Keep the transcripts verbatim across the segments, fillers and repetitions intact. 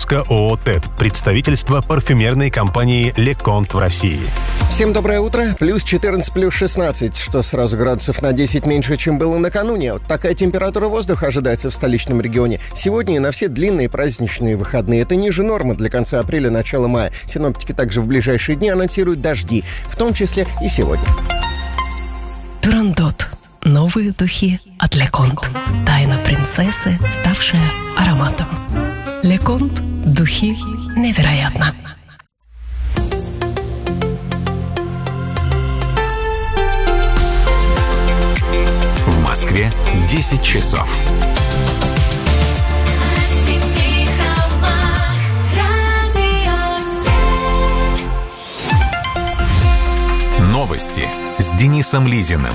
выпуска ООО «ТЭД», представительство парфюмерной компании «Леконт» в России. Всем доброе утро. Плюс четырнадцать, плюс шестнадцать, что сразу градусов на десять меньше, чем было накануне. Вот такая температура воздуха ожидается в столичном регионе. Сегодня и на все длинные праздничные выходные. Это ниже нормы для конца апреля, начала мая. Синоптики также в ближайшие дни анонсируют дожди, в том числе и сегодня. Турандот. Новые духи от Леконт. Тайна принцессы, ставшая ароматом. Леконт. Духи невероятно. В Москве десять часов. Новости с Денисом Лизиным.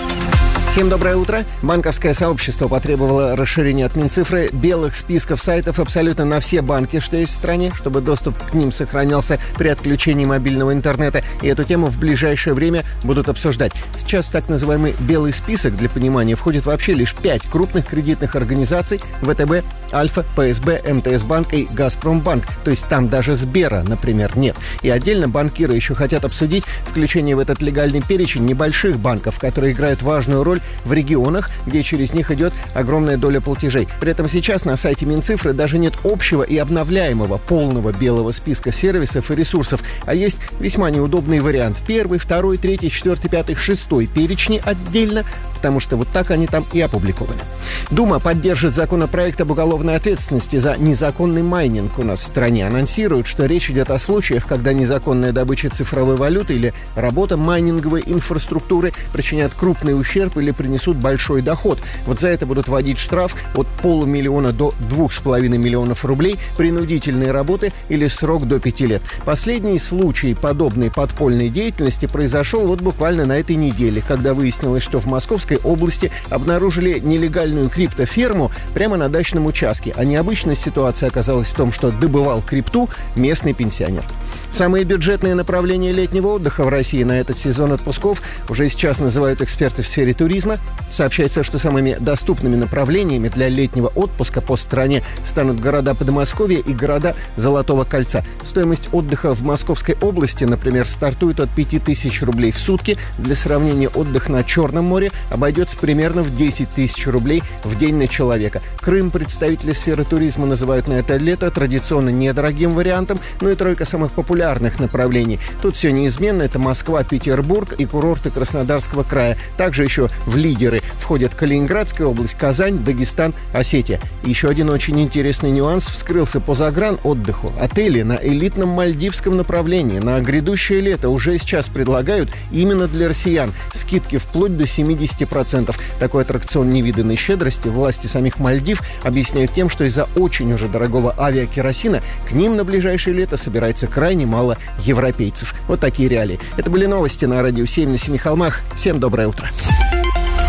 Всем доброе утро. Банковское сообщество потребовало расширения от Минцифры белых списков сайтов абсолютно на все банки, что есть в стране, чтобы доступ к ним сохранялся при отключении мобильного интернета. И эту тему в ближайшее время будут обсуждать. Сейчас в так называемый белый список, для понимания, входит вообще лишь пять крупных кредитных организаций: ВТБ, Альфа, ПСБ, МТС-банк и Газпромбанк. То есть там даже Сбера, например, нет. И отдельно банкиры еще хотят обсудить включение в этот легальный перечень небольших банков, которые играют важную роль в регионах, где через них идет огромная доля платежей. При этом сейчас на сайте Минцифры даже нет общего и обновляемого полного белого списка сервисов и ресурсов, а есть весьма неудобный вариант. Первый, второй, третий, четвертый, пятый, шестой перечни отдельно, потому что вот так они там и опубликованы. Дума поддержит законопроект об уголовной ответственности за незаконный майнинг у нас в стране. Анонсируют, что речь идет о случаях, когда незаконная добыча цифровой валюты или работа майнинговой инфраструктуры причинят крупный ущерб или принесут большой доход. Вот за это будут вводить штраф от полумиллиона до двух с половиной миллионов рублей, принудительные работы или срок до пяти лет. Последний случай подобной подпольной деятельности произошел вот буквально на этой неделе, когда выяснилось, что в Московской области обнаружили нелегальную криптоферму прямо на дачном участке. А необычная ситуация оказалась в том, что добывал крипту местный пенсионер. Самые бюджетные направления летнего отдыха в России на этот сезон отпусков уже сейчас называют эксперты в сфере туризма. Сообщается, что самыми доступными направлениями для летнего отпуска по стране станут города Подмосковья и города Золотого кольца. Стоимость отдыха в Московской области, например, стартует от пяти тысяч рублей в сутки. Для сравнения, отдых на Черном море обойдется примерно в десять тысяч рублей в день на человека. Крым представители сферы туризма называют на это лето традиционно недорогим вариантом, но и тройка самых популярных направлений. Тут все неизменно. Это Москва, Петербург и курорты Краснодарского края. Также еще в лидеры входят Калининградская область, Казань, Дагестан, Осетия. И еще один очень интересный нюанс вскрылся по загранотдыху. Отели на элитном мальдивском направлении на грядущее лето уже сейчас предлагают именно для россиян скидки вплоть до семьдесят процентов. Такой аттракцион невиданной щедрости власти самих Мальдив объясняют тем, что из-за очень уже дорогого авиакеросина к ним на ближайшее лето собирается крайне мало европейцев. Вот такие реалии. Это были новости на Радио семь на Семи холмах. Всем доброе утро.